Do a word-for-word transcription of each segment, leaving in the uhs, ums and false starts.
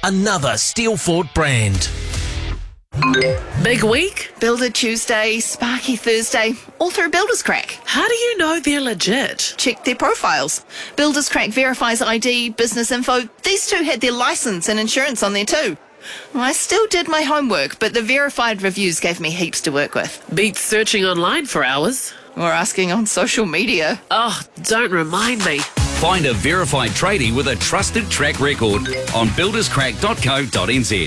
another Steelfort brand. Big week? Builder Tuesday, Sparky Thursday, all through Builders Crack. How do you know they're legit? Check their profiles. Builders Crack verifies I D, business info. These two had their licence and insurance on there too. I still did my homework, but the verified reviews gave me heaps to work with. Beats searching online for hours. Or asking on social media. Oh, don't remind me. Find a verified tradie with a trusted track record on builders crack dot co dot n z.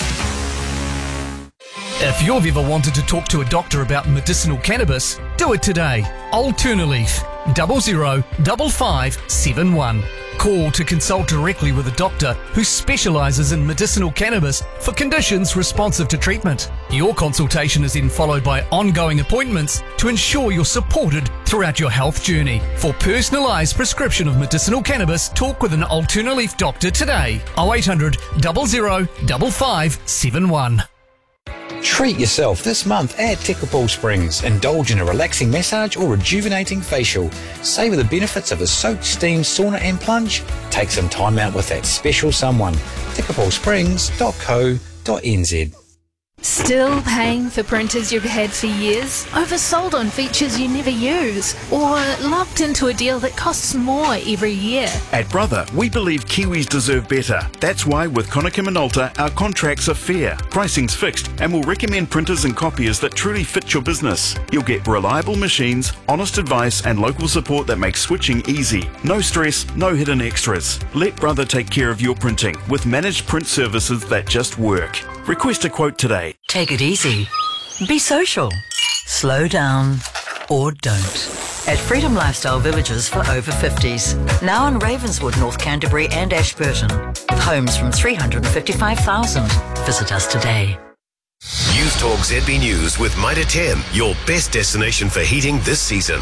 If you've ever wanted to talk to a doctor about medicinal cannabis, do it today. Alternaleaf, double zero double five seven one. Call to consult directly with a doctor who specialises in medicinal cannabis for conditions responsive to treatment. Your consultation is then followed by ongoing appointments to ensure you're supported throughout your health journey. For personalised prescription of medicinal cannabis, talk with an Alternaleaf doctor today. oh eight hundred, double zero, double five seven one. Treat yourself this month at Tekapō Springs. Indulge in a relaxing massage or rejuvenating facial. Savour the benefits of a soak, steam, sauna and plunge. Take some time out with that special someone. tekapō springs dot co dot n z. Still paying for printers you've had for years? Oversold on features you never use? Or locked into a deal that costs more every year? At Brother, we believe Kiwis deserve better. That's why with Konica Minolta, our contracts are fair, pricing's fixed, and we'll recommend printers and copiers that truly fit your business. You'll get reliable machines, honest advice, and local support that makes switching easy. No stress, no hidden extras. Let Brother take care of your printing with managed print services that just work. Request a quote today. Take it easy. Be social. Slow down or don't. At Freedom Lifestyle Villages for over fifties. Now in Ravenswood, North Canterbury and Ashburton. Homes from three hundred fifty-five thousand. Visit us today. News Talk Z B News with Mitre ten, your best destination for heating this season.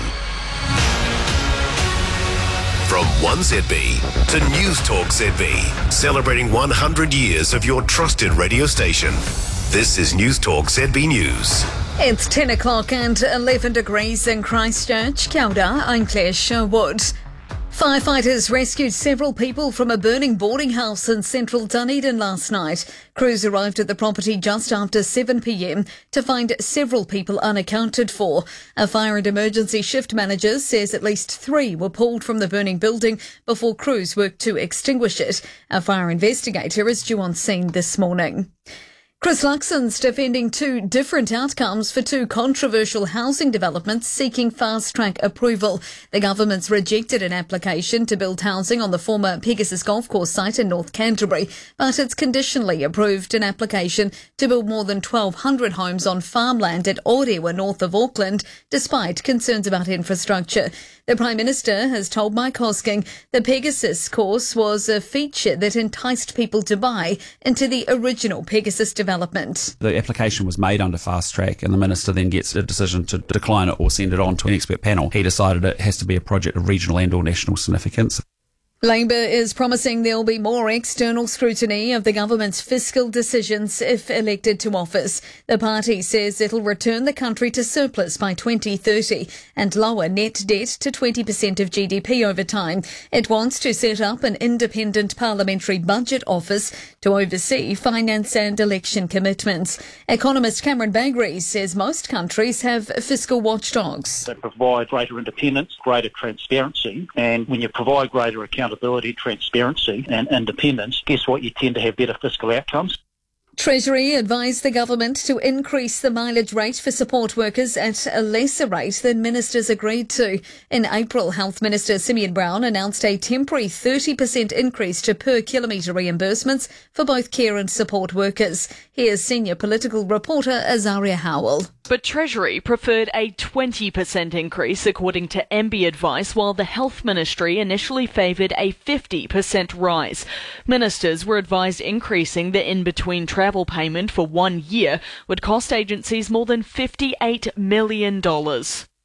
From one Z B to News Talk Z B, celebrating one hundred years of your trusted radio station. This is News Talk Z B News. It's ten o'clock and eleven degrees in Christchurch. Kia ora, I'm Claire Sherwood. Firefighters rescued several people from a burning boarding house in central Dunedin last night. Crews arrived at the property just after seven p m to find several people unaccounted for. A fire and emergency shift manager says at least three were pulled from the burning building before crews worked to extinguish it. A fire investigator is due on scene this morning. Chris Luxon's defending two different outcomes for two controversial housing developments seeking fast-track approval. The government's rejected an application to build housing on the former Pegasus Golf Course site in North Canterbury, but it's conditionally approved an application to build more than twelve hundred homes on farmland at Orewa, north of Auckland, despite concerns about infrastructure. The Prime Minister has told Mike Hosking the Pegasus course was a feature that enticed people to buy into the original Pegasus development. The application was made under fast track and the Minister then gets a decision to decline it or send it on to an expert panel. He decided it has to be a project of regional and or national significance. Labor is promising there'll be more external scrutiny of the government's fiscal decisions if elected to office. The party says it'll return the country to surplus by twenty thirty and lower net debt to twenty percent of G D P over time. It wants to set up an independent parliamentary budget office to oversee finance and election commitments. Economist Cameron Bagri says most countries have fiscal watchdogs. They provide greater independence, greater transparency, and when you provide greater accountability, transparency and independence, guess what? You tend to have better fiscal outcomes. Treasury advised the government to increase the mileage rate for support workers at a lesser rate than ministers agreed to. In April, Health Minister Simeon Brown announced a temporary thirty percent increase to per kilometre reimbursements for both care and support workers. Here's senior political reporter Azaria Howell. But Treasury preferred a twenty percent increase according to M B advice, while the Health Ministry initially favoured a fifty percent rise. Ministers were advised increasing the in-between travel payment for one year would cost agencies more than fifty-eight million dollars.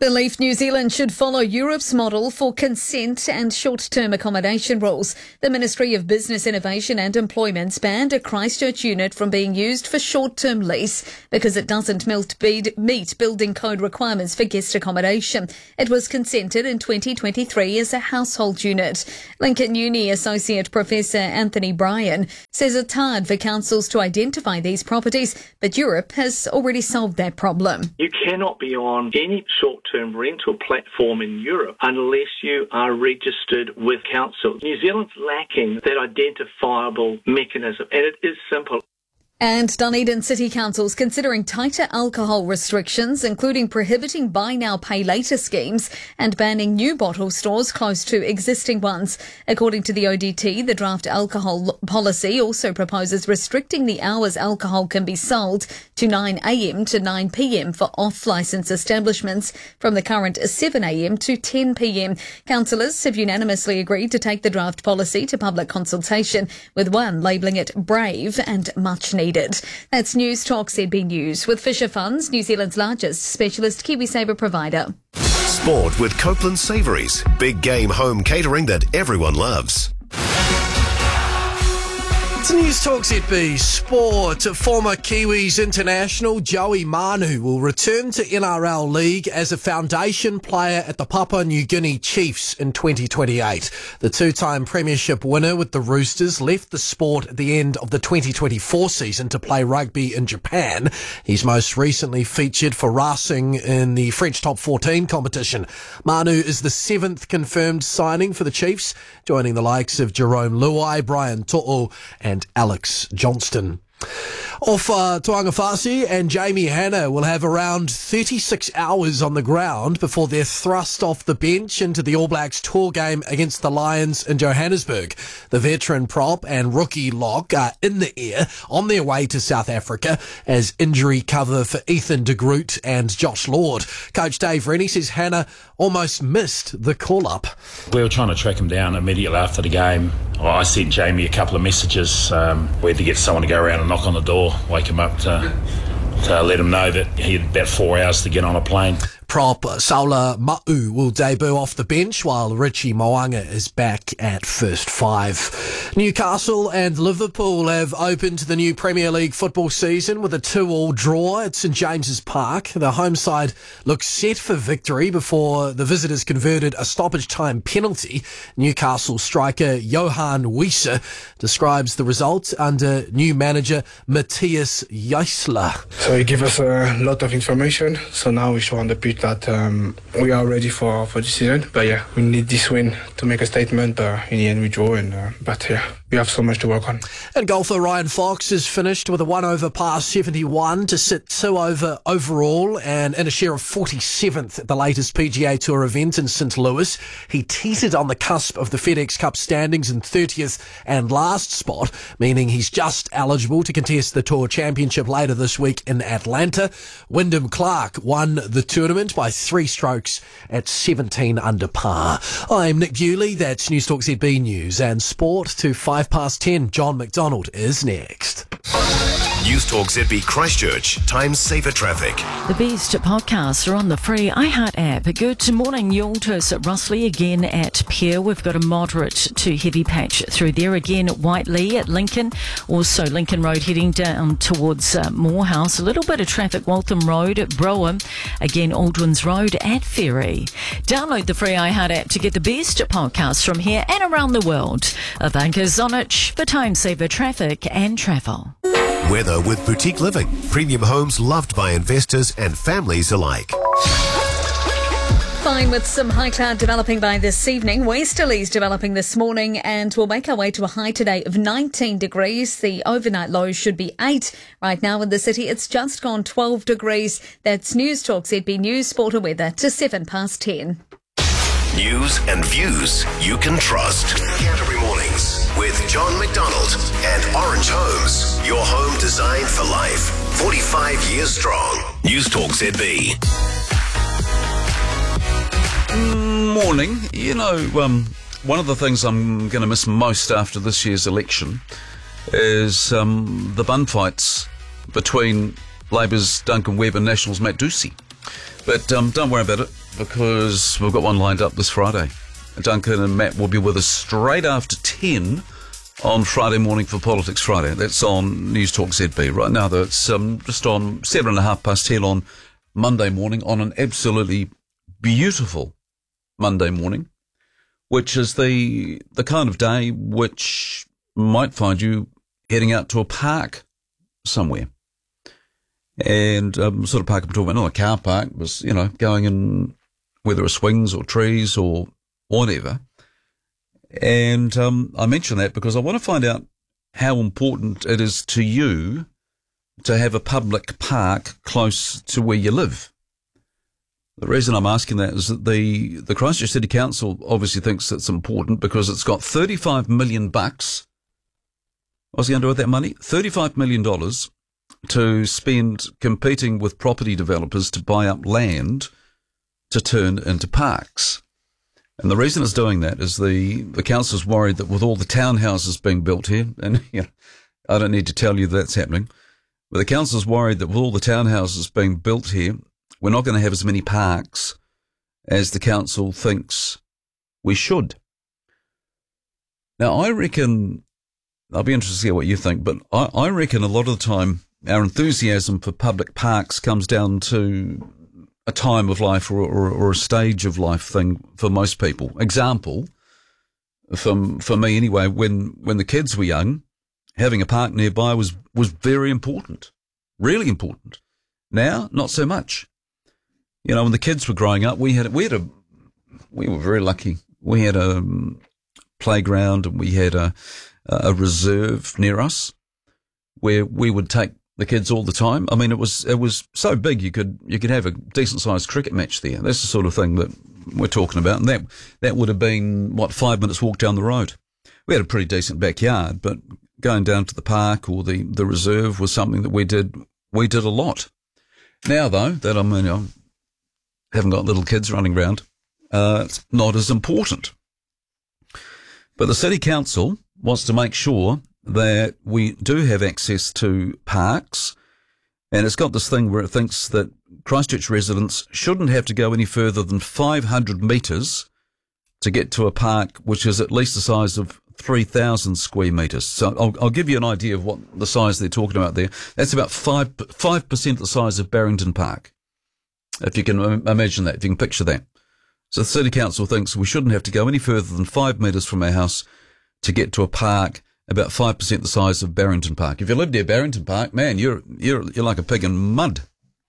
Belief New Zealand should follow Europe's model for consent and short-term accommodation rules. The Ministry of Business Innovation and Employment banned a Christchurch unit from being used for short-term lease because it doesn't meet building code requirements for guest accommodation. It was consented in twenty twenty-three as a household unit. Lincoln Uni Associate Professor Anthony Bryan says it's hard for councils to identify these properties, but Europe has already solved that problem. You cannot be on any short-term rental platform in Europe unless you are registered with council. New Zealand's lacking that identifiable mechanism, and it is simple. And Dunedin City Council's considering tighter alcohol restrictions, including prohibiting buy now, pay later schemes and banning new bottle stores close to existing ones. According to the O D T, the draft alcohol policy also proposes restricting the hours alcohol can be sold to nine a.m. to nine p.m. for off-licence establishments from the current seven a.m. to ten p.m. Councillors have unanimously agreed to take the draft policy to public consultation, with one labelling it brave and much needed. That's News Talk Z B News with Fisher Funds, New Zealand's largest specialist KiwiSaver provider. Sport with Copeland Savouries. Big game home catering that everyone loves. It's News Talk Z B Sport. Former Kiwis international Joey Manu will return to N R L League as a foundation player at the Papua New Guinea Chiefs in twenty twenty-eight. The two-time premiership winner with the Roosters left the sport at the end of the twenty twenty-four season to play rugby in Japan. He's most recently featured for Racing in the French Top fourteen competition. Manu is the seventh confirmed signing for the Chiefs, joining the likes of Jerome Luai, Brian To'o and and Alex Johnston. Off uh, Tuangafasi and Jamie Hanna will have around thirty-six hours on the ground before they're thrust off the bench into the All Blacks tour game against the Lions in Johannesburg. The veteran prop and rookie lock are in the air on their way to South Africa as injury cover for Ethan de Groot and Josh Lord. Coach Dave Rennie says Hanna almost missed the call-up. We were trying to track him down immediately after the game. I sent Jamie a couple of messages. Um, we had to get someone to go around and knock on the door, wake him up to, to let him know that he had about four hours to get on a plane. Prop Saula Ma'u will debut off the bench while Richie Moanga is back at first five. Newcastle and Liverpool have opened the new Premier League football season with a two-all draw at St James's Park. The home side looks set for victory before the visitors converted a stoppage time penalty. Newcastle striker Johan Wieser describes the result under new manager Matthias Jaisler. So he gave us a lot of information, so now we show on the pitch that um, we are ready for, for this season. But yeah, we need this win to make a statement, but in the end we draw. And, uh, but yeah, we have so much to work on. And golfer Ryan Fox is finished with a one over par seventy-one to sit two over overall and in a share of forty-seventh at the latest P G A Tour event in Saint Louis. He teetered on the cusp of the FedEx Cup standings in thirtieth and last spot, meaning he's just eligible to contest the Tour Championship later this week in Atlanta. Wyndham Clark won the tournament by three strokes at seventeen under par. I'm Nick Bewley. That's News Talk Z B News and Sport to five past ten. John McDonald is next. News Talk Z B Christchurch. Time saver traffic. The best podcasts are on the free iHeart app. Good morning, Yaltus at Rossley, again at Pier. We've got a moderate to heavy patch through there. Again at Whiteley at Lincoln. Also Lincoln Road heading down towards uh, Morehouse. A little bit of traffic, Waltham Road at Brougham. Again, Aldwins Road at Ferry. Download the free iHeart app to get the best podcasts from here and around the world. Ivanka Zonich for time saver traffic and travel. Weather with Boutique Living. Premium homes loved by investors and families alike. Fine with some high cloud developing by this evening. Westerlies developing this morning, and we'll make our way to a high today of nineteen degrees. The overnight low should be eight. Right now in the city, it's just gone twelve degrees. That's News Talk Z B News, Sport and Weather to seven past ten. News and views you can trust. Canterbury Mornings with John McDonald and Orange Homes. Your home designed for life. forty-five years strong. News Talk Z B. Morning. You know, um, one of the things I'm going to miss most after this year's election is um, the bun fights between Labour's Duncan Webb and National's Matt Ducey. But um, don't worry about it. because we've got one lined up this Friday. Duncan and Matt will be with us straight after ten on Friday morning for Politics Friday. That's on News Talk Z B. Right now, though, it's um, just on seven and a half past ten on Monday morning, on an absolutely beautiful Monday morning, which is the the kind of day which might find you heading out to a park somewhere. And um, sort of park I'm talking about, not a car park, was, you know, going in, whether it's swings or trees or whatever. And um, I mention that because I want to find out how important it is to you to have a public park close to where you live. The reason I'm asking that is that the, the Christchurch City Council obviously thinks it's important because it's got thirty-five million bucks. What's he going to do with that money? thirty-five million dollars to spend competing with property developers to buy up land to turn into parks. And the reason it's doing that is the, the council's worried that with all the townhouses being built here, and you know, I don't need to tell you that's happening, but the council's worried that with all the townhouses being built here, we're not going to have as many parks as the council thinks we should. Now, I reckon, I'll be interested to hear what you think, but I, I reckon a lot of the time our enthusiasm for public parks comes down to a time of life or, or, or a stage of life thing for most people. Example, for, for me anyway, when, when the kids were young, having a park nearby was, was very important, really important. Now, not so much. You know, when the kids were growing up, we had, we had a, we were very lucky. We had a um, playground and we had a, a reserve near us where we would take the kids all the time. I mean, it was, it was so big you could, you could have a decent sized cricket match there. That's the sort of thing that we're talking about. And that, that would have been, what, five minutes walk down the road. We had a pretty decent backyard, but going down to the park or the, the reserve was something that we did, we did a lot. Now though, that I mean, I haven't got little kids running around, uh, it's not as important. But the City Council wants to make sure that we do have access to parks, and it's got this thing where it thinks that Christchurch residents shouldn't have to go any further than five hundred metres to get to a park which is at least the size of three thousand square metres. So I'll, I'll give you an idea of what the size they're talking about there. That's about five, five percent the size of Barrington Park, if you can imagine that, if you can picture that. So the City Council thinks we shouldn't have to go any further than five metres from our house to get to a park about five percent the size of Barrington Park. If you live near Barrington Park, man, you're, you're, you're like a pig in mud.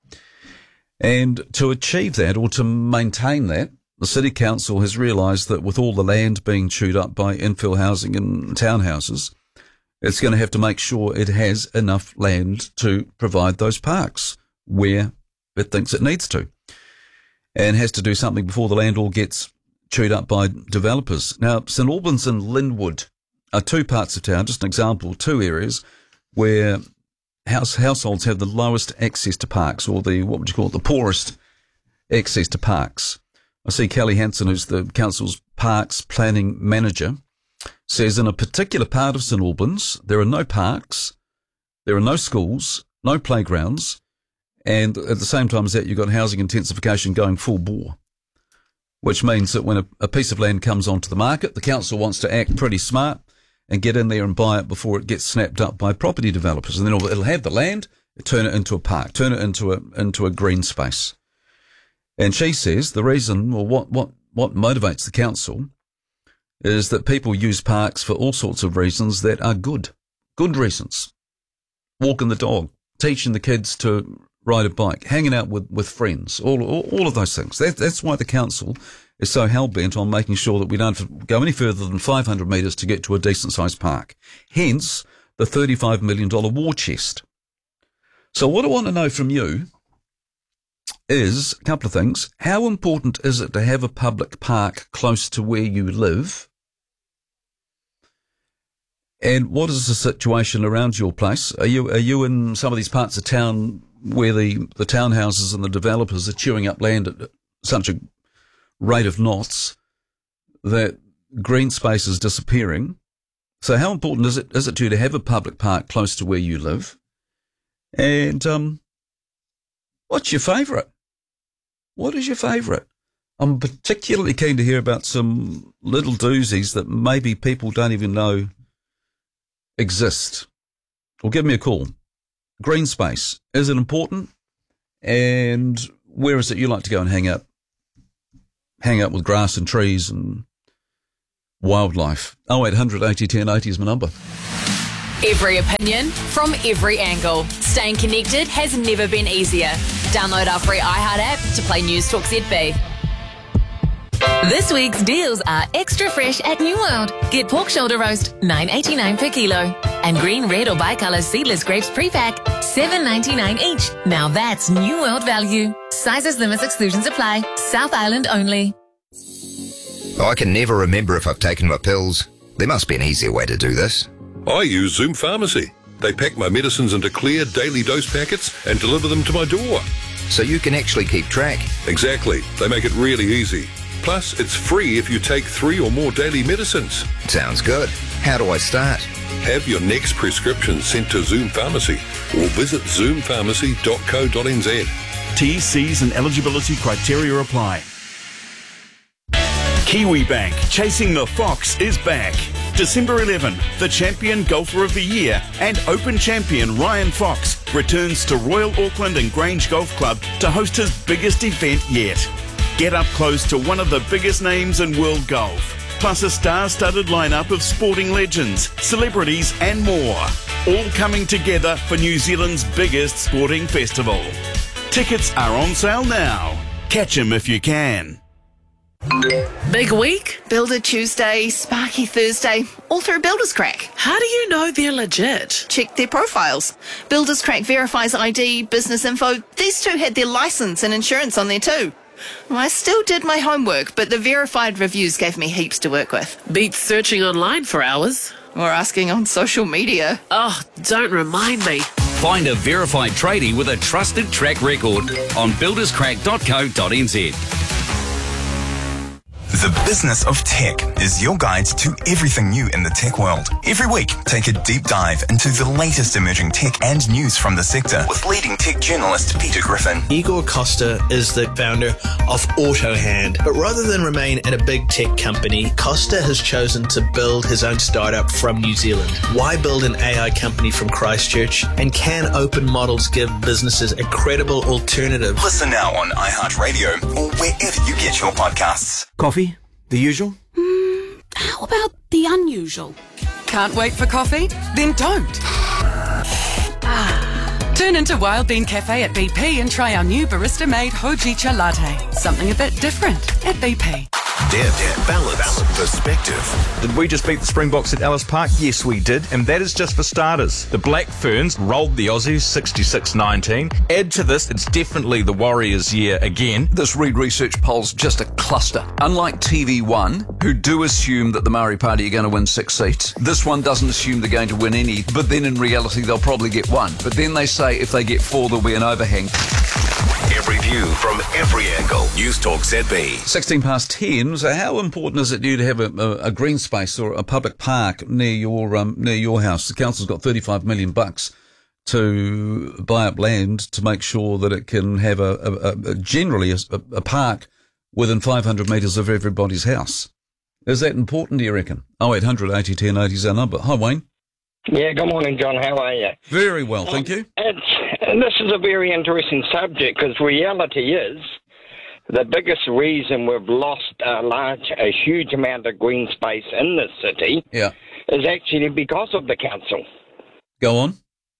And to achieve that, or to maintain that, the City Council has realised that with all the land being chewed up by infill housing and townhouses, it's going to have to make sure it has enough land to provide those parks where it thinks it needs to, and has to do something before the land all gets chewed up by developers. Now, St Albans and Linwood are two parts of town, just an example, two areas where house households have the lowest access to parks, or the, what would you call it, the poorest access to parks. I see Kelly Hansen, who's the council's parks planning manager, says in a particular part of St Albans, there are no parks, there are no schools, no playgrounds, and at the same time as that, you've got housing intensification going full bore, which means that when a, a piece of land comes onto the market, the council wants to act pretty smart and get in there and buy it before it gets snapped up by property developers. And then it'll, it'll have the land, turn it into a park, turn it into a, into a green space. And she says the reason, or what, what, what motivates the council is that people use parks for all sorts of reasons that are good. Good reasons. Walking the dog, teaching the kids to ride a bike, hanging out with, with friends, all, all, all of those things. That, that's why the council is so hell-bent on making sure that we don't go any further than five hundred metres to get to a decent-sized park. Hence, the thirty-five million dollars war chest. So what I want to know from you is a couple of things. How important is it to have a public park close to where you live? And what is the situation around your place? Are you, are you in some of these parts of town where the, the townhouses and the developers are chewing up land at such a rate of knots that green space is disappearing? So how important is it, is it to you to have a public park close to where you live? And um, what's your favourite? What is your favourite? I'm particularly keen to hear about some little doozies that maybe people don't even know exist. Or give me a call. Green space, is it important? And where is it you like to go and hang out? Hang out with grass and trees and wildlife. oh eight hundred eighty ten eighty is my number. Every opinion from every angle. Staying connected has never been easier. Download our free iHeart app to play News Talk Z B. This week's deals are extra fresh at New World. Get pork shoulder roast, nine eighty-nine per kilo. And green, red or bicolour seedless grapes pre-pack, seven ninety-nine each. Now that's New World value. Sizes, limits, exclusions apply. South Island only. I can never remember if I've taken my pills. There must be an easier way to do this. I use Zoom Pharmacy. They pack my medicines into clear daily dose packets and deliver them to my door. So you can actually keep track? Exactly. They make it really easy. Plus, it's free if you take three or more daily medicines. Sounds good. How do I start? Have your next prescription sent to Zoom Pharmacy or visit zoom pharmacy dot co dot n z. T, C's and eligibility criteria apply. Kiwi Bank Chasing the Fox is back. December eleventh, the champion golfer of the year and Open champion Ryan Fox returns to Royal Auckland and Grange Golf Club to host his biggest event yet. Get up close to one of the biggest names in world golf, plus a star-studded lineup of sporting legends, celebrities and more, all coming together for New Zealand's biggest sporting festival. Tickets are on sale now. Catch 'em if you can. Big week? Builder Tuesday, Sparky Thursday, all through Builders Crack. How do you know they're legit? Check their profiles. Builders Crack verifies I D, business info. These two had their license and insurance on there too. I still did my homework, but the verified reviews gave me heaps to work with. Beats searching online for hours. Or asking on social media. Oh, don't remind me. Find a verified tradie with a trusted track record on builders crack dot co dot n z. The Business of Tech is your guide to everything new in the tech world. Every week, take a deep dive into the latest emerging tech and news from the sector with leading tech journalist Peter Griffin. Igor Costa is the founder of AutoHand, but rather than remain at a big tech company, Costa has chosen to build his own startup from New Zealand. Why build an A I company from Christchurch? And can open models give businesses a credible alternative? Listen now on iHeartRadio or wherever you get your podcasts. Coffee? The usual? Mm, how about the unusual? Can't wait for coffee? Then don't. Ah, turn into Wild Bean Cafe at B P and try our new barista-made Hojicha latte. Something a bit different at B P. Deb, Deb, balance, perspective. Did we just beat the Springboks at Ellis Park? Yes, we did, and that is just for starters. The Black Ferns rolled the Aussies sixty-six nineteen. Add to this, it's definitely the Warriors' year again. This Reed Research poll's just a cluster. Unlike T V one, who do assume that the Maori Party are going to win six seats, this one doesn't assume they're going to win any, but then in reality they'll probably get one. But then they say if they get four, there'll be an overhang. Every view from every angle. News Talk Z B. sixteen past ten. So how important is it to you to have a, a, a green space or a public park near your um, near your house? The council's got thirty-five million bucks to buy up land to make sure that it can have a, a, a generally a, a park within five hundred metres of everybody's house. Is that important, do you reckon? oh eight hundred eighty ten eighty is our number. Hi, Wayne. Yeah, good morning, John. How are you? Very well, thank you. It's, this is a very interesting subject because reality is the biggest reason we've lost a large, a huge amount of green space in this city yeah. is actually because of the council. Go on.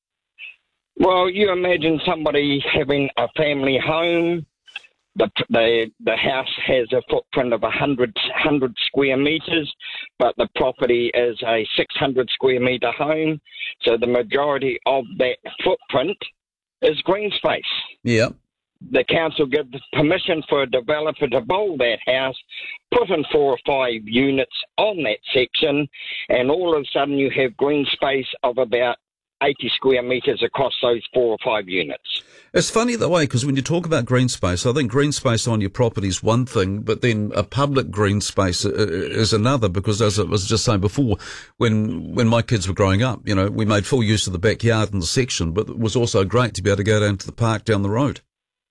Well, you imagine somebody having a family home. The, the the house has a footprint of one hundred, one hundred square metres, but the property is a six hundred square metre home. So the majority of that footprint is green space. Yeah. The council gives permission for a developer to build that house, put in four or five units on that section, and all of a sudden you have green space of about eighty square metres across those four or five units. It's funny that way, because when you talk about green space, I think green space on your property is one thing, but then a public green space is another, because as I was just saying before, when when my kids were growing up, you know, we made full use of the backyard and the section, but it was also great to be able to go down to the park down the road.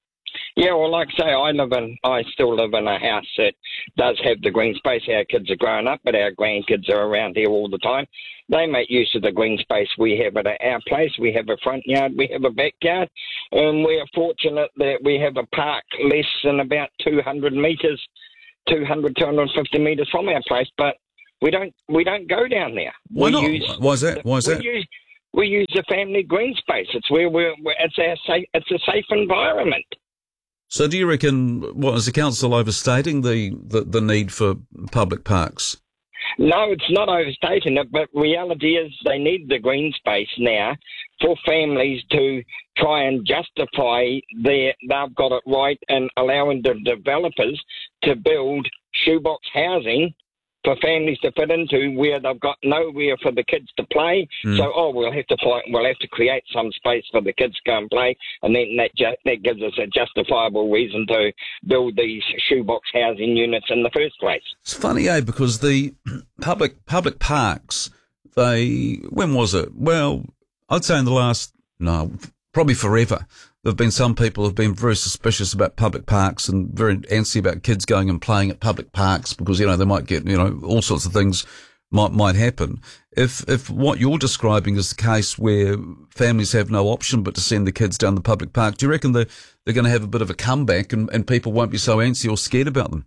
Yeah, well, like I say, I live in, I still live in a house that does have the green space. Our kids are growing up, but our grandkids are around here all the time. They make use of the green space we have at our place. We have a front yard, we have a backyard, and we are fortunate that we have a park less than about two hundred metres, two hundred, two hundred fifty metres from our place, but we don't we don't go down there. Why we not? Use, Why is that? Why is we that? Use, we use the family green space. It's where we're, we're it's our safe, it's a safe environment. So do you reckon, what, is the council overstating the, the, the need for public parks? No, it's not overstating it, but reality is they need the green space now for families to try and justify their, they've got it right and allowing the developers to build shoebox housing for families to fit into where they've got nowhere for the kids to play. Mm. So, oh, we'll have to fight, we'll have to create some space for the kids to go and play, and then that ju- that gives us a justifiable reason to build these shoebox housing units in the first place. It's funny, eh, because the public public parks, they, when was it? Well, I'd say in the last, no, probably forever. There have been some people who have been very suspicious about public parks and very antsy about kids going and playing at public parks because, you know, they might get, you know, all sorts of things might might happen. If if what you're describing is the case where families have no option but to send the kids down the public park, do you reckon they're, they're going to have a bit of a comeback and, and people won't be so antsy or scared about them?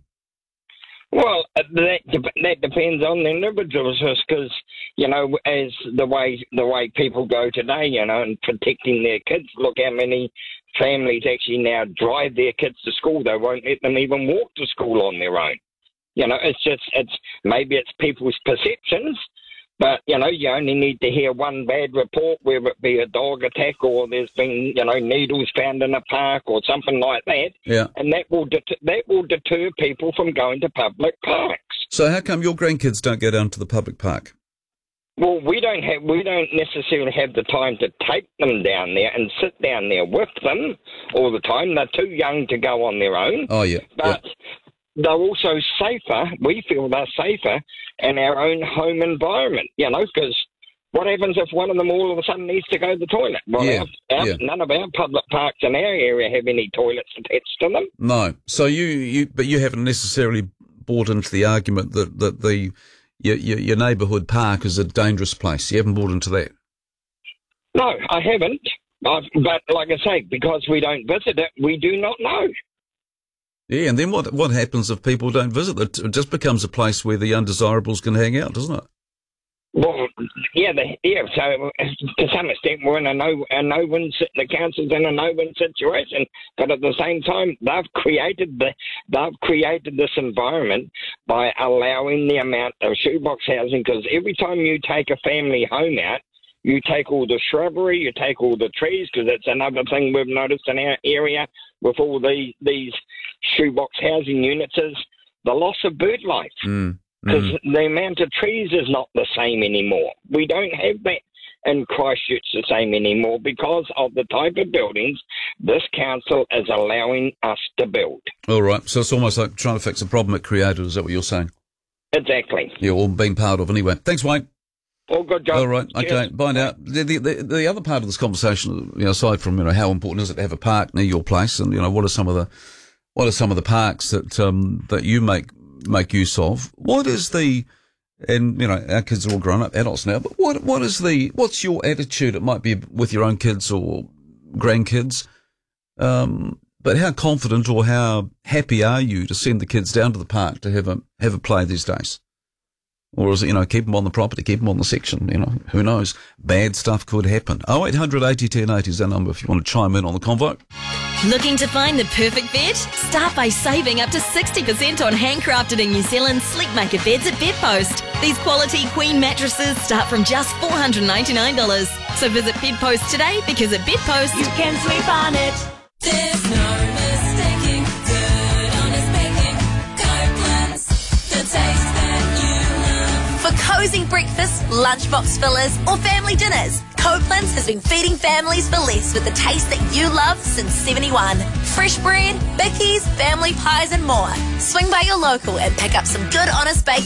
Well, that that depends on the individuals, because you know, as the way the way people go today, you know, and protecting their kids. Look how many families actually now drive their kids to school. They won't let them even walk to school on their own. You know, it's just it's maybe it's people's perceptions, but you know, you only need to hear one bad report, whether it be a dog attack or there's been, you know, needles found in a park or something like that. Yeah. And that will det- that will deter people from going to public parks. So how come your grandkids don't go down to the public park? Well, we don't have we don't necessarily have the time to take them down there and sit down there with them all the time. They're too young to go on their own. Oh yeah. But yeah. They're also safer, we feel they're safer in our own home environment, you know, because what happens if one of them all of a sudden needs to go to the toilet? Well, Yeah, our, our, yeah. none of our public parks in our area have any toilets attached to them. No. So you, you but you haven't necessarily bought into the argument that, that the your, your, your neighbourhood park is a dangerous place. You haven't bought into that. No, I haven't. I've, but like I say, because we don't visit it, we do not know. Yeah, and then what what happens if people don't visit it? It just becomes a place where the undesirables can hang out, doesn't it? Well, yeah, the, yeah. So to some extent, we're in a no, a no-win. The council's in a no-win situation, but at the same time, they've created the they've created this environment by allowing the amount of shoebox housing. Because every time you take a family home out, you take all the shrubbery, you take all the trees. Because that's another thing we've noticed in our area with all the these shoebox housing units is the loss of bird life. Mm. Because Mm. the amount of trees is not the same anymore. We don't have that in Christchurch the same anymore because of the type of buildings this council is allowing us to build. All right. So it's almost like trying to fix a problem it created. Is that what you're saying? Exactly. Yeah, or being part of anyway. Thanks, Wayne. All good, John. All right. Cheers. Okay. Bye now. The, the, the, the other part of this conversation, you know, aside from, you know, how important is it to have a park near your place, and, you know, what are some of the, what are some of the parks that, um, that you make, make use of? What is the, and, you know, our kids are all grown up adults now, but what, what is the, what's your attitude? It might be with your own kids or grandkids. Um, but how confident or how happy are you to send the kids down to the park to have a, have a play these days? Or is it, you know, keep them on the property, keep them on the section, you know, who knows? Bad stuff could happen. oh eight hundred eighty ten eighty is our number if you want to chime in on the convo. Looking to find the perfect bed? Start by saving up to sixty percent on handcrafted in New Zealand Sleepmaker beds at Bedpost. These quality queen mattresses start from just four hundred ninety-nine dollars. So visit Bedpost today because at Bedpost, you can sleep on it. There's no mistaking good, honest baking. Copeland's, the taste that you love. For cozy breakfasts, lunchbox fillers, or family dinners, Copeland's has been feeding families for less with the taste that you love since seventy-one. Fresh bread, bickies, family pies, and more. Swing by your local and pick up some good, honest bacon